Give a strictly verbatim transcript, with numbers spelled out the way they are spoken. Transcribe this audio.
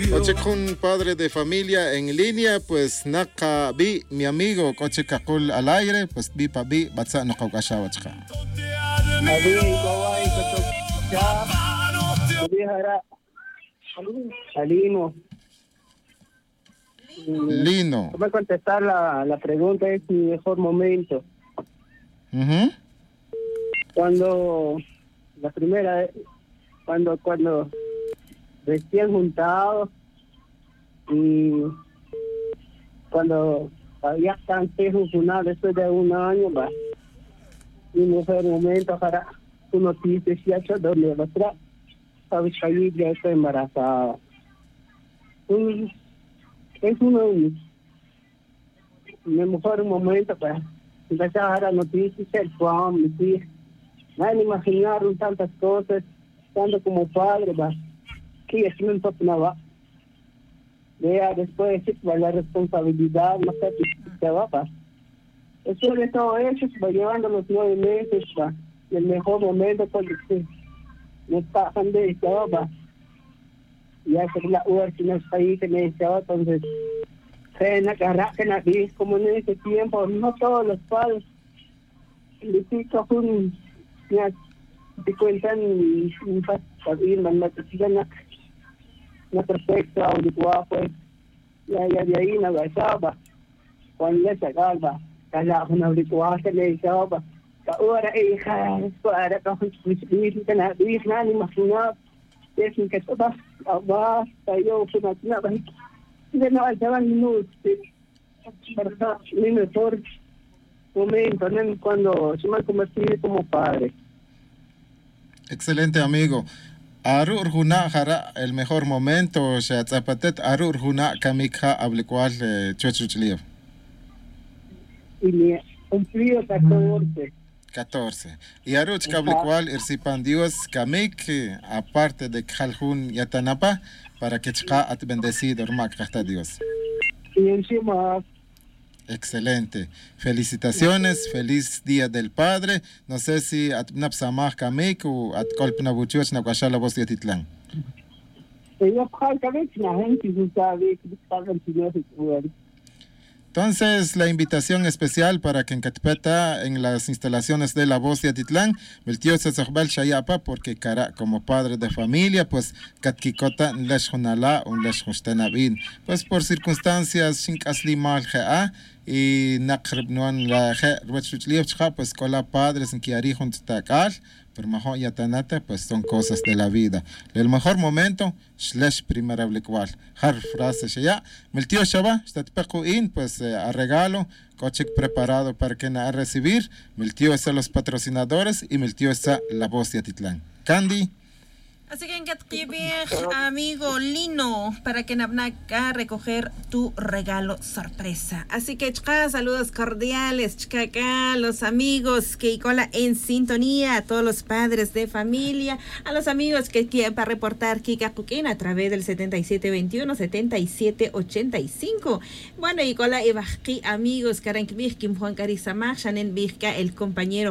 Coche con padre de familia en línea, pues naka bi mi amigo coche kakul al aire, pues bi pa bi batsa no kaukasha wachka. Abi kawai kato ya. Abi hara. Alino. Lino. Voy a contestar la, la pregunta, es mi mejor momento. Uh-huh. Cuando la primera cuando cuando recién juntados y cuando ya están juntados después de un año va mi mejor momento para tu noticia si ha hecho doble otra sabes que ahí ya estoy embarazada. Un, es uno de mi mejor momento para empezar a dar noticias el plan decir nadie imaginaron tantas cosas, tanto como padre, va. Que es un top nada. Vea después va la responsabilidad, no sé qué va, va. Eso de todo eso se va llevando los nueve meses, va. Y el mejor momento cuando se me está de esta va. Ya se la hora que no está ahí, que me dice, entonces, se na carra, que na como en ese tiempo, no todos los padres, le pica un ya te cuentan un pastel man matigan na na perfecto audio pues ya ya de ahí na gasaba cuando ya se acaba kaya ako na audio que le gasaba ka ora hija para ka huwis ka na dis na ni makina es que todas va tayo una na ba de no alzaban minutos verdad ni mejor momento ¿no? Cuando se me ha convertido como padre. Excelente amigo. Arur huna jara el mejor momento, o sea, zapatet arur huna kamikha ablikual chuchuchliev. Y me cumplió catorce. catorce. Y aruch kablikual irsipan Dios kamik aparte de khaljun yatanapa para que chqa at bendecido hermak hasta Dios. Y encima excelente. Felicitaciones, feliz Día del Padre. No sé si at napsamah kamik o at kolpna buchuch na kwashala vos de Titlán. Ella prácticamente la gente sabe que pagan su. Entonces, la invitación especial para que en Catpeta, en las instalaciones de La Voz de Atitlán, el tío Tzatzokbal Shayapa, porque cara, como padre de familia, pues Katkikota Lesh Honala, un Lesh Hostanabin. Pues por circunstancias, Shink Asli Mal Gea, y Nakrib Nuan la Ge, Ruechuchlief Chha, pues con la padres en Kiari Takal, pero mejor yatanata, pues son cosas de la vida. El mejor momento, Shlesh primera blikwal. Har frase Shaya, el tío Shaba, está in, pues a regalo, coche preparado para que na a recibir. El tío está los patrocinadores y el tío está La Voz de Atitlán. Candy. Así que en Catkibir, amigo Lino, para que nabnaca recoger tu regalo sorpresa. Así que chca, saludos cordiales, chca acá, los amigos que cola en sintonía, a todos los padres de familia, a los amigos que quieren para reportar Kika Kukin a través del setenta y siete veintiuno, setenta y siete ochenta y cinco. Bueno, y cola Ibajki, amigos, Karankbir, Kim Juan Carizamach, Shanen Vizca, el compañero